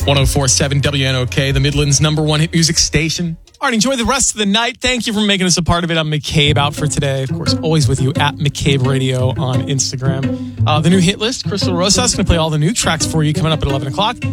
104.7 WNOK, the Midland's #1 hit music station. All right, enjoy the rest of the night. Thank you for making us a part of it. I'm McCabe out for today. Of course, always with you at McCabe Radio on Instagram. The new hit list, Crystal Rosas, going to play all the new tracks for you coming up at 11 o'clock.